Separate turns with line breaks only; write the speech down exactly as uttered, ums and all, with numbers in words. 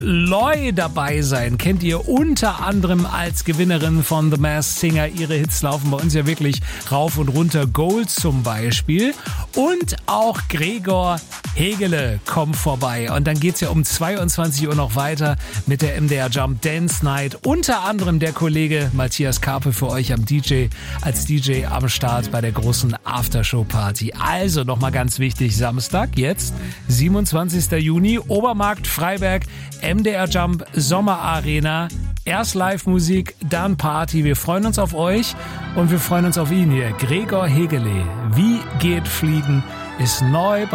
Loy dabei sein. Kennt ihr unter anderem als Gewinnerin von The Masked Singer. Ihre Hits laufen bei uns ja wirklich rauf und runter. Gold zum Beispiel. Und auch Gregor Hegele kommt vorbei. Und dann geht's ja um zweiundzwanzig Uhr noch weiter mit der M D R Jump Dance Night. Unter anderem der Kollege Matthias Karpe für euch am D J, als D J am Start bei der großen Aftershow-Party. Also nochmal ganz wichtig, Samstag jetzt, siebenundzwanzigster Juni, Obermarkt, Freiberg, M D R Jump Sommerarena. Erst Live-Musik, dann Party. Wir freuen uns auf euch und wir freuen uns auf ihn hier. Gregor Hegele. Wie geht Fliegen? Ist neu